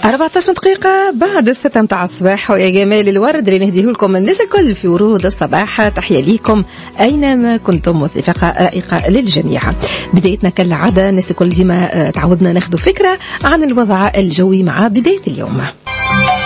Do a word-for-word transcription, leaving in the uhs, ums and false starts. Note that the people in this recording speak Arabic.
أربعة عشر دقيقة بعد الستة متاع الصباح، ويا جمال الورد اللي نهديه لكم الناس الكل في ورود الصباح. تحية ليكم أينما كنتم، موسيقى رائقة للجميع. بدايتنا كالعادة الناس الكل ديما تعودنا ناخذ فكرة عن الوضع الجوي مع بداية اليوم.